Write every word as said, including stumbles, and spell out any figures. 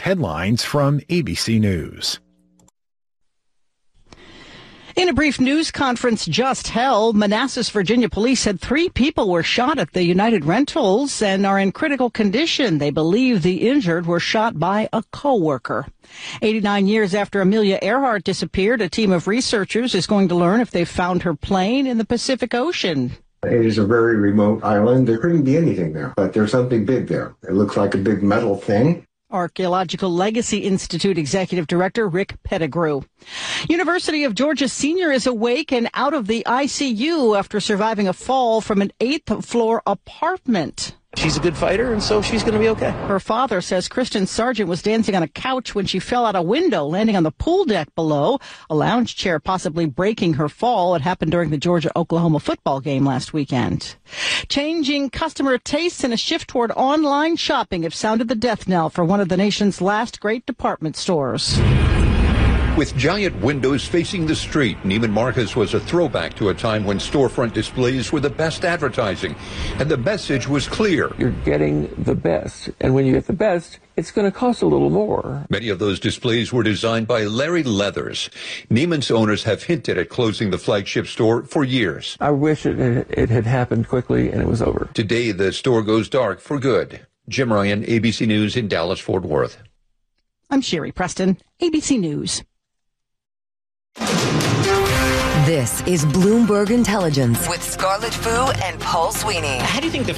headlines from A B C News. In a brief news conference just held, Manassas, Virginia police said three people were shot at the United Rentals and are in critical condition. They believe the injured were shot by a coworker. eighty-nine years after Amelia Earhart disappeared, a team of researchers is going to learn if they've found her plane in the Pacific Ocean. It is a very remote island. There couldn't be anything there, but there's something big there. It looks like a big metal thing. Archaeological Legacy Institute Executive Director Rick Pettigrew. University of Georgia senior is awake and out of the I C U after surviving a fall from an eighth floor apartment. She's a good fighter, and so she's going to be okay. Her father says Kristen Sargent was dancing on a couch when she fell out a window, landing on the pool deck below, a lounge chair possibly breaking her fall. It happened during the Georgia-Oklahoma football game last weekend. Changing customer tastes and a shift toward online shopping have sounded the death knell for one of the nation's last great department stores. With giant windows facing the street, Neiman Marcus was a throwback to a time when storefront displays were the best advertising, and the message was clear. You're getting the best, and when you get the best, it's going to cost a little more. Many of those displays were designed by Larry Leathers. Neiman's owners have hinted at closing the flagship store for years. I wish it, it had happened quickly and it was over. Today, the store goes dark for good. Jim Ryan, A B C News in Dallas-Fort Worth. I'm Sherry Preston, A B C News. This is Bloomberg Intelligence with Scarlett Fu and Paul Sweeney. How do you think the